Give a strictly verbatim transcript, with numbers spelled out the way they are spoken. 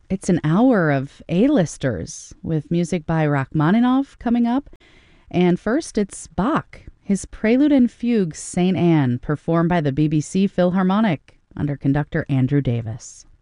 It's an hour of A-listers with music by Rachmaninoff coming up. And first, it's Bach, his Prelude and Fugue Saint Anne, performed by the B B C Philharmonic under conductor Andrew Davis.